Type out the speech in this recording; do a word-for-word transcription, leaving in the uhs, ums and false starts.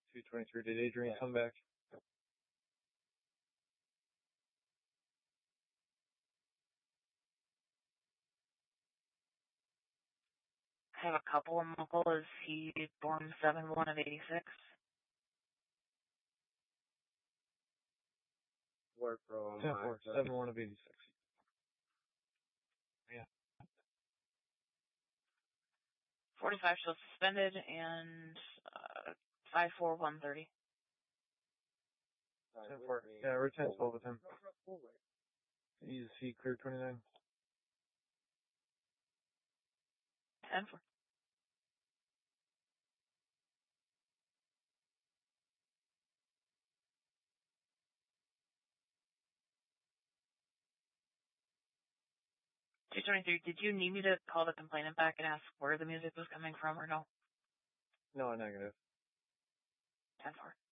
two twenty-three, did Adrian come back? I have a couple of Uncle. Is he born seven one of eighty-six? Work from ten four, seven one of eighty-six. Yeah. forty-five shows suspended and uh, five four one thirty. ten four. Yeah, we're ten twelve with him. He's he cleared twenty-nine. ten four. two twenty-three, did you need me to call the complainant back and ask where the music was coming from or no? No, negative. ten four.